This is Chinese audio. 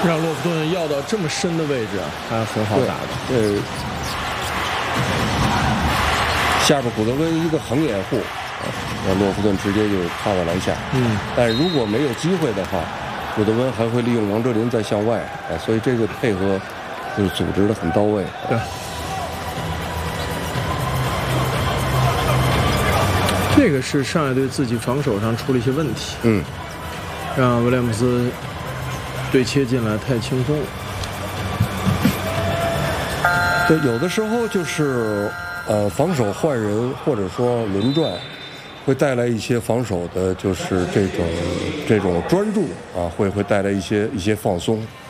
让洛夫顿要到这么深的位置，还很好打的。 下边古德温一个横掩护，让洛夫顿直接就踏到篮下。但如果没有机会的话，古德温还会利用王哲林再向外所以这个配合就是组织的很到位。 对。这个是上海队自己防守上出了一些问题，让威廉姆斯对切进来太轻松了。 对，有的时候就是防守换人或者说轮转，会带来一些防守的，就是这种专注会带来一些放松。